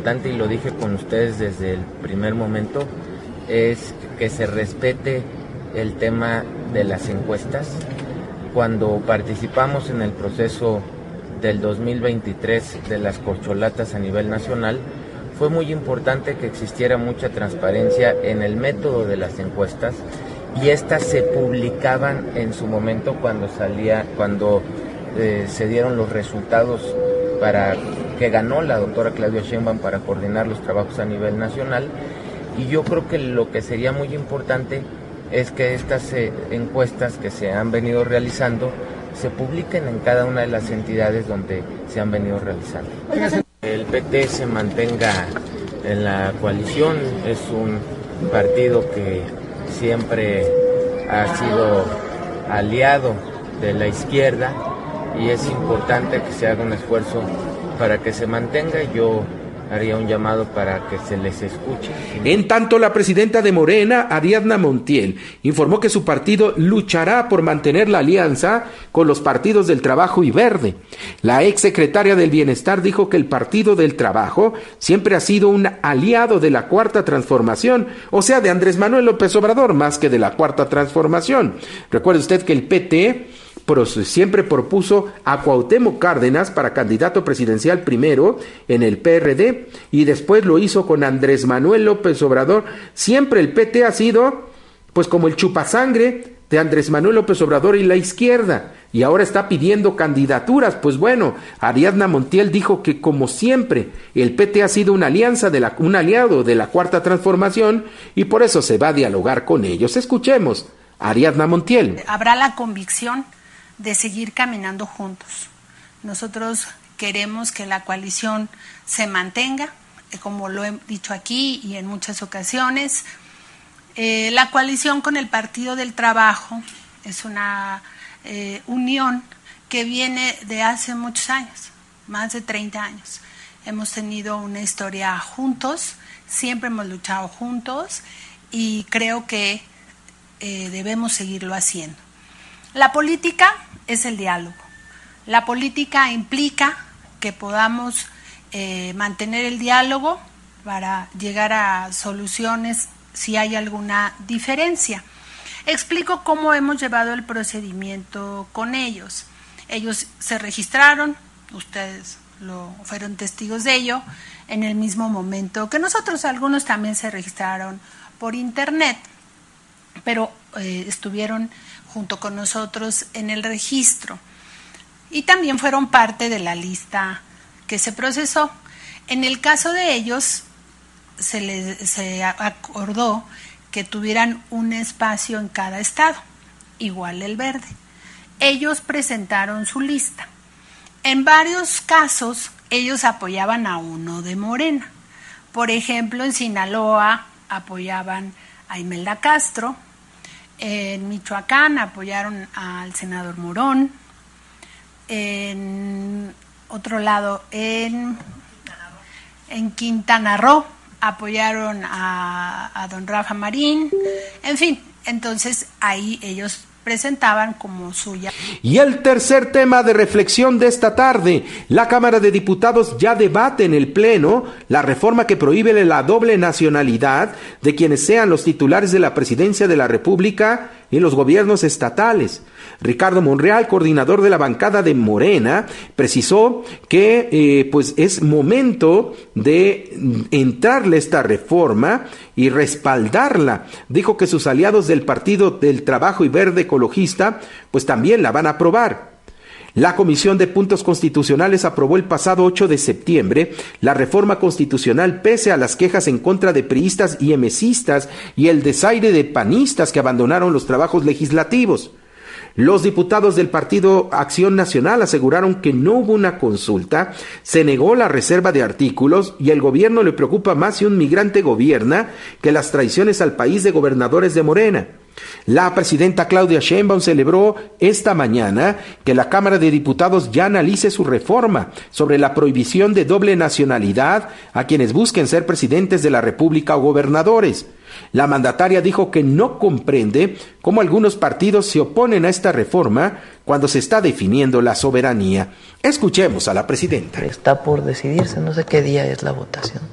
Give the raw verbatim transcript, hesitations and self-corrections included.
importante, y lo dije con ustedes desde el primer momento, es que se respete el tema de las encuestas. Cuando participamos en el proceso del dos mil veintitrés de las corcholatas a nivel nacional, fue muy importante que existiera mucha transparencia en el método de las encuestas, y estas se publicaban en su momento cuando salía, cuando eh, se dieron los resultados para que ganó la doctora Claudia Sheinbaum para coordinar los trabajos a nivel nacional. Y yo creo que lo que sería muy importante es que estas eh, encuestas que se han venido realizando se publiquen en cada una de las entidades donde se han venido realizando. El P T se mantenga en la coalición, es un partido que siempre ha sido aliado de la izquierda y es importante que se haga un esfuerzo para que se mantenga. Yo haría un llamado para que se les escuche. En tanto, la presidenta de Morena, Ariadna Montiel, informó que su partido luchará por mantener la alianza con los partidos del Trabajo y Verde. La exsecretaria del Bienestar dijo que el Partido del Trabajo siempre ha sido un aliado de la Cuarta Transformación, o sea, de Andrés Manuel López Obrador, más que de la Cuarta Transformación. Recuerde usted que el P T siempre propuso a Cuauhtémoc Cárdenas para candidato presidencial primero en el P R D y después lo hizo con Andrés Manuel López Obrador. Siempre el P T ha sido pues como el chupasangre de Andrés Manuel López Obrador y la izquierda, y ahora está pidiendo candidaturas. Pues bueno, Ariadna Montiel dijo que como siempre el P T ha sido una alianza de la, un aliado de la Cuarta Transformación y por eso se va a dialogar con ellos. Escuchemos a Ariadna Montiel. Habrá la convicción de seguir caminando juntos. Nosotros queremos que la coalición se mantenga, como lo he dicho aquí y en muchas ocasiones. Eh, la coalición con el Partido del Trabajo es una eh, unión que viene de hace muchos años, más de treinta años. Hemos tenido una historia juntos, siempre hemos luchado juntos y creo que eh, debemos seguirlo haciendo. La política es el diálogo. La política implica que podamos eh, mantener el diálogo para llegar a soluciones si hay alguna diferencia. Explico cómo hemos llevado el procedimiento con ellos. Ellos se registraron, ustedes lo fueron testigos de ello, en el mismo momento que nosotros. Algunos también se registraron por internet, pero eh, estuvieron junto con nosotros en el registro y también fueron parte de la lista que se procesó. En el caso de ellos se les se acordó que tuvieran un espacio en cada estado, igual el Verde. Ellos presentaron su lista. En varios casos ellos apoyaban a uno de Morena. Por ejemplo, en Sinaloa apoyaban a Imelda Castro. En Michoacán apoyaron al senador Morón. En otro lado, en, en Quintana Roo apoyaron a, a don Rafa Marín. En fin, entonces ahí ellos presentaban como suya. Y el tercer tema de reflexión de esta tarde: la Cámara de Diputados ya debate en el Pleno la reforma que prohíbe la doble nacionalidad de quienes sean los titulares de la presidencia de la República y los gobiernos estatales. Ricardo Monreal, coordinador de la bancada de Morena, precisó que eh, pues es momento de entrarle esta reforma y respaldarla. Dijo que sus aliados del Partido del Trabajo y Verde Ecologista pues también la van a aprobar. La Comisión de Puntos Constitucionales aprobó el pasado ocho de septiembre la reforma constitucional pese a las quejas en contra de priistas y emesistas y el desaire de panistas que abandonaron los trabajos legislativos. Los diputados del Partido Acción Nacional aseguraron que no hubo una consulta, se negó la reserva de artículos y el gobierno le preocupa más si un migrante gobierna que las traiciones al país de gobernadores de Morena. La presidenta Claudia Sheinbaum celebró esta mañana que la Cámara de Diputados ya analice su reforma sobre la prohibición de doble nacionalidad a quienes busquen ser presidentes de la República o gobernadores. La mandataria dijo que no comprende cómo algunos partidos se oponen a esta reforma cuando se está definiendo la soberanía. Escuchemos a la presidenta. Está por decidirse, no sé qué día es la votación.